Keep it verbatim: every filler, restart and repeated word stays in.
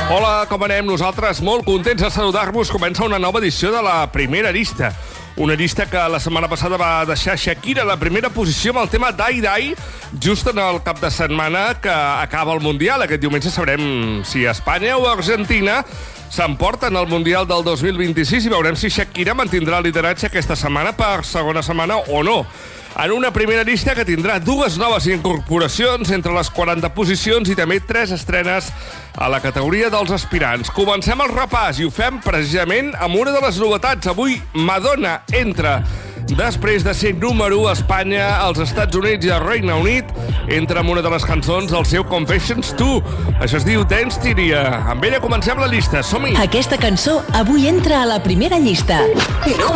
Hola, com anem? Nosaltres molt contents de saludar-vos. Comença una nova edició de la Primera Llista. Una llista que la setmana passada va deixar Shakira a la primera posició amb el tema Die Die, just en el cap de setmana que acaba el Mundial. Aquest diumenge sabrem si Espanya o Argentina s'emporten al Mundial del dos mil vint-i-sis i veurem si Shakira mantindrà el lideratge aquesta setmana per segona setmana o no. En una primera llista que tindrà dues noves incorporacions entre les quaranta posicions i també tres estrenes a la categoria dels aspirants. Comencem el repàs i ho fem precisament amb una de les novetats. Avui Madonna entra, després de ser número u a Espanya, als Estats Units i al Regne Unit, entra amb una de les cançons del seu Confessions dos. Això es diu Dance Tyria. Amb ella comencem la llista. Som-hi! Aquesta cançó avui entra a la primera llista. No.